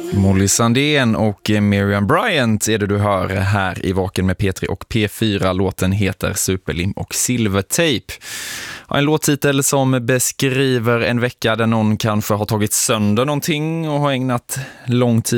Molly Sandén och Miriam Bryant är det du hör här i Vaken med P3 och P4. Låten heter Superlim och Silvertejp. En låttitel som beskriver en vecka där någon kanske har tagit sönder någonting och har ägnat lång tid